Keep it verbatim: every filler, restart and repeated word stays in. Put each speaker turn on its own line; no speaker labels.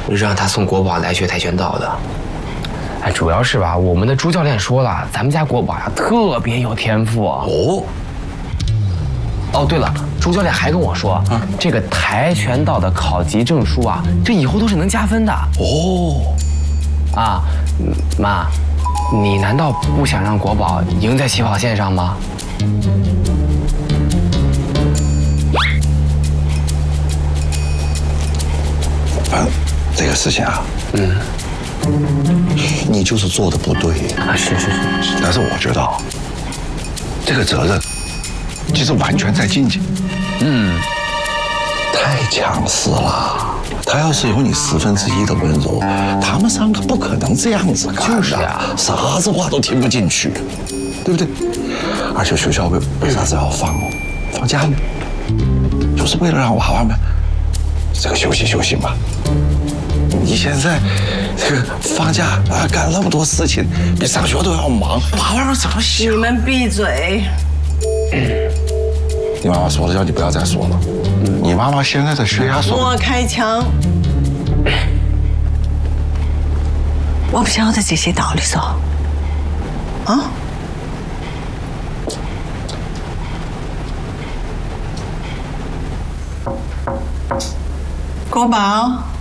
让他送国宝来学跆拳道的。
哎，主要是吧，我们的朱教练说了，咱们家国宝呀特别有天赋。
哦。
哦，对了，朱教练还跟我说，啊、这个跆拳道的考级证书啊，这以后都是能加分的。
哦。
啊，妈，你难道不想让国宝赢在起跑线上吗？
反正这个事情啊，嗯，你就是做的不对
啊，是是是。
但是我觉得啊，这个责任其实完全在静静。嗯，太强势了。他要是有你十分之一的温柔，他们三个不可能这样子干的。
就是啊，
啥子话都听不进去，对不对？而且学校为为啥子要放放假呢？就是为了让娃娃们这个休息休息嘛。你现在这个放假啊，干那么多事情，比上学都要忙，娃娃们怎么想？
你们闭嘴！
你妈妈说了，叫你不要再说了。你妈妈现在的血压说。
莫开枪！我不晓得这些道理嗦。啊？国宝。